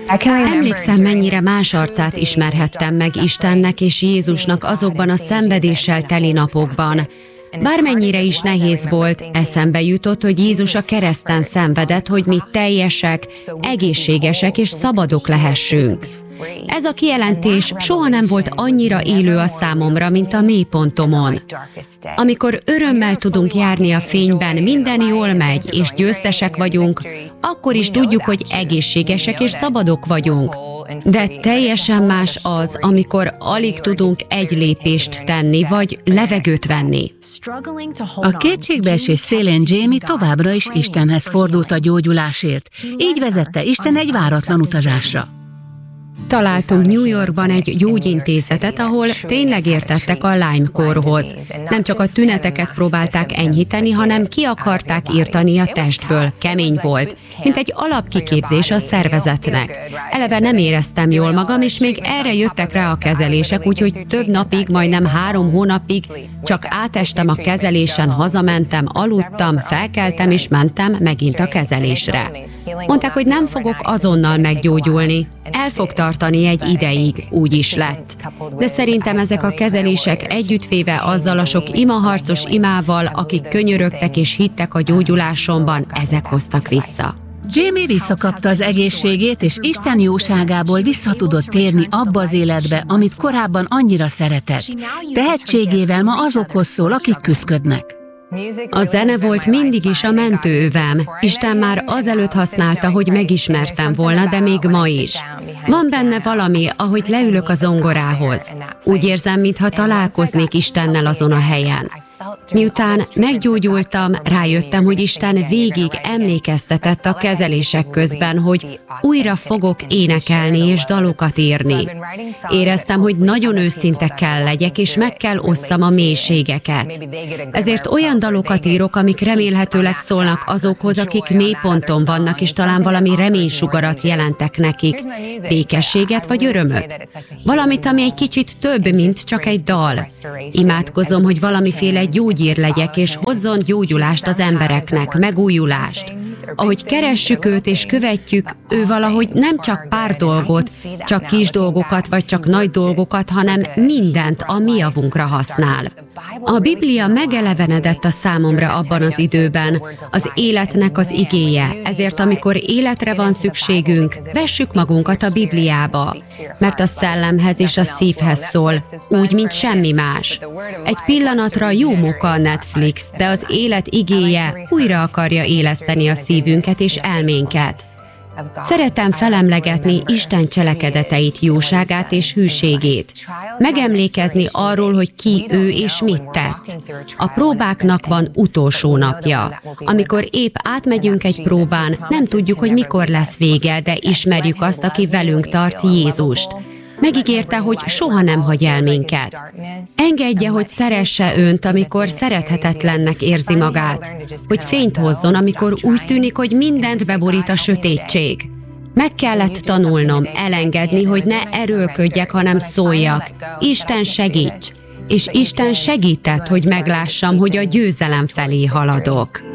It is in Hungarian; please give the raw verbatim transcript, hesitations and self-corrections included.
Emlékszem, mennyire más arcát ismerhettem meg Istennek és Jézusnak azokban a szenvedéssel teli napokban. Bármennyire is nehéz volt, eszembe jutott, hogy Jézus a kereszten szenvedett, hogy mi teljesek, egészségesek és szabadok lehessünk. Ez a kijelentés soha nem volt annyira élő a számomra, mint a mélypontomon. Amikor örömmel tudunk járni a fényben, minden jól megy, és győztesek vagyunk, akkor is tudjuk, hogy egészségesek és szabadok vagyunk. De teljesen más az, amikor alig tudunk egy lépést tenni, vagy levegőt venni. A kétségbeesés szélén Jamie továbbra is Istenhez fordult a gyógyulásért. Így vezette Isten egy váratlan utazásra. Találtunk New Yorkban egy gyógyintézetet, ahol tényleg értettek a Lyme-kórhoz. Nem csak a tüneteket próbálták enyhíteni, hanem ki akarták írtani a testből. Kemény volt, mint egy alapkiképzés a szervezetnek. Eleve nem éreztem jól magam, és még erre jöttek rá a kezelések, úgyhogy több napig, majdnem három hónapig csak átestem a kezelésen, hazamentem, aludtam, felkeltem és mentem megint a kezelésre. Mondták, hogy nem fogok azonnal meggyógyulni. El fog tartani egy ideig, úgy is lett. De szerintem ezek a kezelések együttvéve azzal a sok imaharcos imával, akik könyörögtek és hittek a gyógyulásomban, ezek hoztak vissza. Jamie visszakapta az egészségét, és Isten jóságából vissza tudott térni abba az életbe, amit korábban annyira szeretett. Tehetségével ma azokhoz szól, akik küszködnek. A zene volt mindig is a mentőövem. Isten már azelőtt használta, hogy megismertem volna, de még ma is. Van benne valami, ahogy leülök a zongorához. Úgy érzem, mintha találkoznék Istennel azon a helyen. Miután meggyógyultam, rájöttem, hogy Isten végig emlékeztetett a kezelések közben, hogy újra fogok énekelni és dalokat írni. Éreztem, hogy nagyon őszinte kell legyek, és meg kell osszam a mélységeket. Ezért olyan dalokat írok, amik remélhetőleg szólnak azokhoz, akik mélyponton vannak, és talán valami reménysugarat jelentek nekik, békességet vagy örömöt. Valamit, ami egy kicsit több, mint csak egy dal. Imádkozom, hogy valamiféle gyógyír legyek, és hozzon gyógyulást az embereknek, megújulást. Ahogy keressük őt és követjük, ő valahogy nem csak pár dolgot, csak kis dolgokat, vagy csak nagy dolgokat, hanem mindent a mi javunkra használ. A Biblia megelevenedett a számomra abban az időben, az életnek az igéje, ezért amikor életre van szükségünk, vessük magunkat a Bibliába, mert a szellemhez és a szívhez szól, úgy, mint semmi más. Egy pillanatra jó móka a Netflix, de az élet igéje újra akarja éleszteni a szívünket és elménket. Szeretem felemlegetni Isten cselekedeteit, jóságát és hűségét. Megemlékezni arról, hogy ki ő és mit tett. A próbáknak van utolsó napja. Amikor épp átmegyünk egy próbán, nem tudjuk, hogy mikor lesz vége, de ismerjük azt, aki velünk tart, Jézust. Megígérte, hogy soha nem hagy el minket. Engedje, hogy szeresse önt, amikor szerethetetlennek érzi magát. Hogy fényt hozzon, amikor úgy tűnik, hogy mindent beborít a sötétség. Meg kellett tanulnom, elengedni, hogy ne erőlködjek, hanem szóljak. Isten segíts! És Isten segített, hogy meglássam, hogy a győzelem felé haladok.